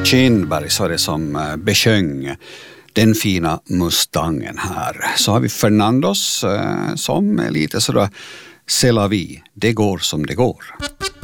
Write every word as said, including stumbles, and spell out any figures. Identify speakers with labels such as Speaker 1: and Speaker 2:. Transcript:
Speaker 1: Kinberg så är det som eh, besjöng den fina Mustangen här. Så har vi Fernandos eh, som är lite sådär c'est la vie, det går som det går.